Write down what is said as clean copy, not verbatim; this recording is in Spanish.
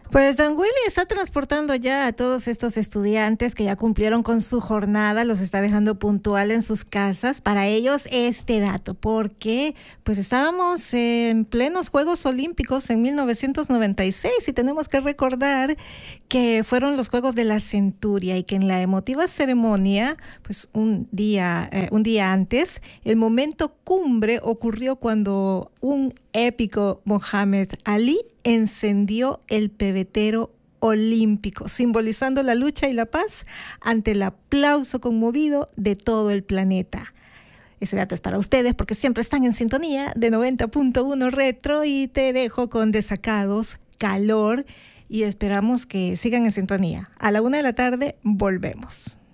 Pues Don Willy está transportando ya a todos estos estudiantes que ya cumplieron con su jornada, los está dejando puntual en sus casas. Para ellos este dato, porque pues estábamos en plenos Juegos Olímpicos en 1996 y tenemos que recordar que fueron los Juegos de la Centuria y que en la emotiva ceremonia, pues un día antes, el momento cumbre ocurrió cuando un épico Mohamed Ali encendió el pebetero olímpico, simbolizando la lucha y la paz ante el aplauso conmovido de todo el planeta. Ese dato es para ustedes porque siempre están en sintonía de 90.1 Retro y te dejo con Desacados, Calor y esperamos que sigan en sintonía. A la 1 de la tarde volvemos.